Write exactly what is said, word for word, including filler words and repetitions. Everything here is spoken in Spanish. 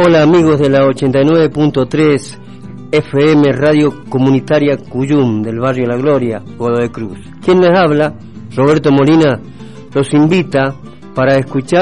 Hola amigos de la ochenta y nueve punto tres F M Radio Comunitaria Cuyum del barrio La Gloria, Godoy Cruz. Quien les habla, Roberto Molina, los invita para escuchar